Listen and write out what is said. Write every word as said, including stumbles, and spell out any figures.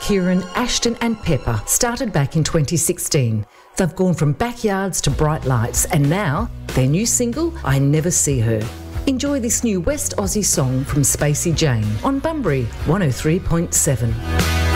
Kieran, Ashton and Pepper started back in twenty sixteen. They've gone from backyards to bright lights, and now their new single, I Never See Her. Enjoy this new West Aussie song from Spacey Jane on Bunbury one oh three point seven.